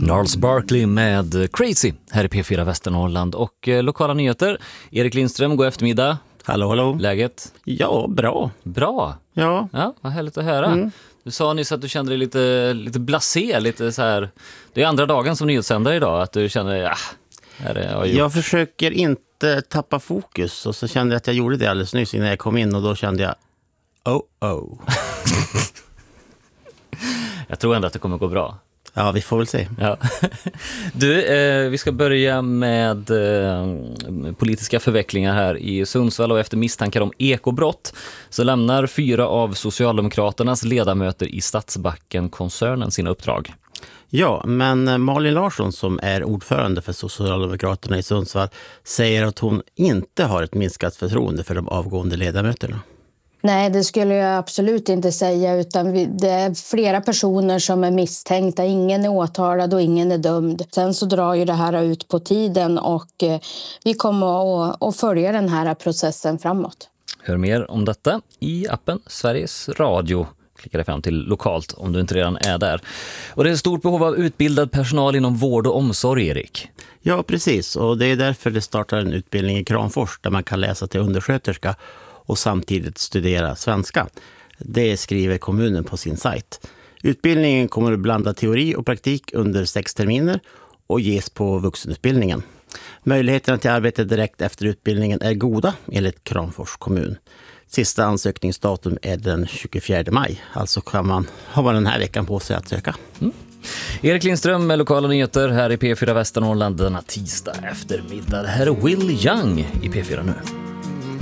Gnarls Barkley med Crazy här i P4 Västernorrland och lokala nyheter. Erik Lindström, god eftermiddag. Hallå, hallå. Läget? Ja, bra. Bra? Ja. Ja, vad härligt att höra. Du sa nyss att du kände dig lite blasé, lite så här. Det är andra dagen som nyhetssändare idag, att du känner, Jag försöker inte tappa fokus och så kände jag att jag gjorde det alldeles nyss innan jag kom in och då kände jag, oh. Jag tror ändå att det kommer gå bra. Ja, vi får väl se. Ja. Du, vi ska börja med politiska förvecklingar här i Sundsvall och efter misstankar om ekobrott så lämnar 4 av Socialdemokraternas ledamöter i Stadsbacken-koncernen sina uppdrag. Ja, men Malin Larsson som är ordförande för Socialdemokraterna i Sundsvall säger att hon inte har ett minskat förtroende för de avgående ledamöterna. Nej, det skulle jag absolut inte säga, utan det är flera personer som är misstänkta. Ingen är åtalad och ingen är dömd. Sen så drar ju det här ut på tiden och vi kommer att följa den här processen framåt. Hör mer om detta i appen Sveriges Radio. Klicka dig fram till lokalt om du inte redan är där. Och det är ett stort behov av utbildad personal inom vård och omsorg, Erik. Ja, precis. Och det är därför det startar en utbildning i Kramfors där man kan läsa till undersköterska och samtidigt studera svenska. Det skriver kommunen på sin sajt. Utbildningen kommer att blanda teori och praktik under 6 terminer och ges på vuxenutbildningen. Möjligheterna till arbete direkt efter utbildningen är goda enligt Kramfors kommun. Sista ansökningsdatum är den 24 maj, alltså har man den här veckan på sig att söka. Erik Lindström med lokala nyheter här i P4 Västernorrland denna tisdag eftermiddag. Här är Will Young i P4 nu.